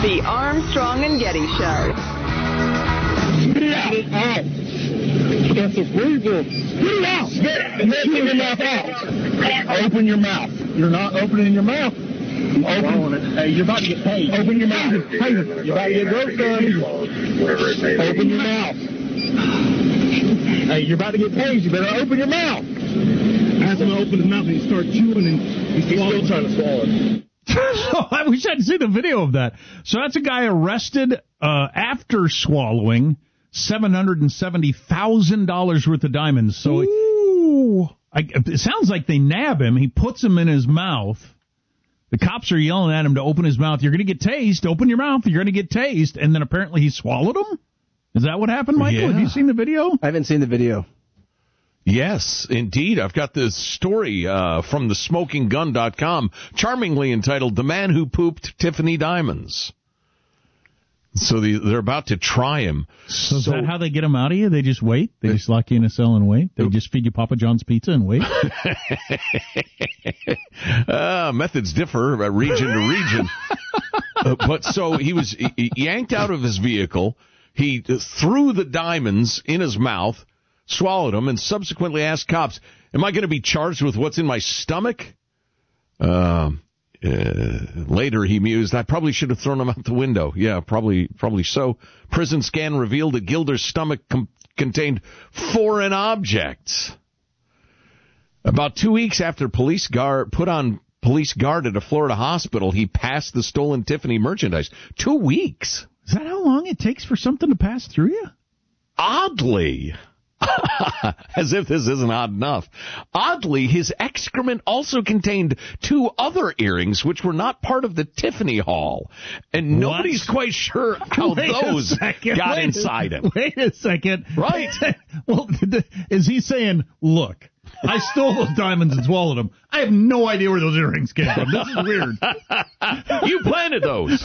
The Armstrong and Getty Show. Spit it out. That's a breather. Spit it out. Open your mouth out. Open your mouth. You're not opening your mouth. Open it. Hey, you're about to get paid. Open your mouth. Hey, you're about to get gross done. Open your mouth. Hey, you're about to get paid. You better open your mouth. Ask him to open his mouth and he starts chewing and he's still trying to swallow it. So I wish I'd seen the video of that. So that's a guy arrested after swallowing $770,000 worth of diamonds. So it sounds like they nab him. He puts them in his mouth. The cops are yelling at him to open his mouth. You're going to get tased. Open your mouth. You're going to get tased. And then apparently he swallowed them? Is that what happened, Michael? Yeah. Have you seen the video? I haven't seen the video. Yes, indeed. I've got this story from thesmokinggun.com, charmingly entitled, "The Man Who Pooped Tiffany Diamonds." So they're about to try him. So is that how they get him out of you? They just wait? They just lock you in a cell and wait? They just feed you Papa John's pizza and wait? Methods differ region to region. But so he was yanked out of his vehicle. He threw the diamonds in his mouth, swallowed them, and subsequently asked cops, "Am I going to be charged with what's in my stomach?" Later he mused, "I probably should have thrown them out the window." Yeah, probably so. Prison scan revealed that Gilder's stomach contained foreign objects. About 2 weeks after put on police guard at a Florida hospital, he passed the stolen Tiffany merchandise. 2 weeks. Is that how long it takes for something to pass through you? Oddly. As if this isn't odd enough. Oddly, his excrement also contained 2 other earrings, which were not part of the Tiffany haul. And nobody's quite sure how those got inside him. Wait a second. Right. Well, is he saying, look, I stole those diamonds and swallowed them. I have no idea where those earrings came from. This is weird. You planted those.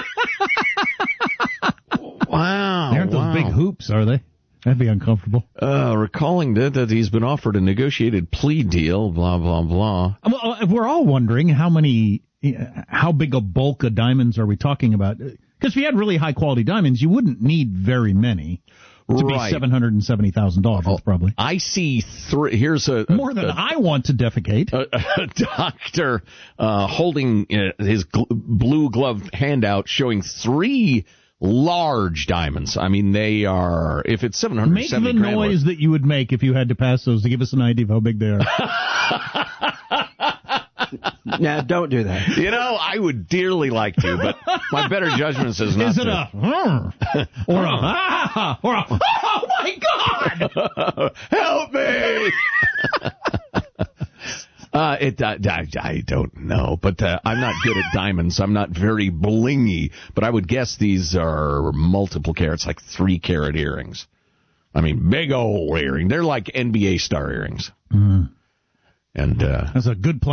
Wow. They aren't those big hoops, are they? That'd be uncomfortable. Recalling that he's been offered a negotiated plea deal, blah, blah, blah. Well, we're all wondering how big a bulk of diamonds are we talking about? Because if you had really high-quality diamonds, you wouldn't need very many to be $770,000, probably. I see 3. Here's more than I want to defecate. A doctor holding his blue gloved hand out showing 3 large diamonds. I mean, they are, if it's 770 Make the noise that you would make if you had to pass those to give us an idea of how big they are. Nah, don't do that. You know, I would dearly like to, but my better judgment says not to. Is it a or a or a oh my God! Help me! I don't know, but I'm not good at diamonds. I'm not very blingy, but I would guess these are multiple carats, like 3-carat earrings. I mean, big old earring. They're like NBA star earrings. Mm. And that's a good plan.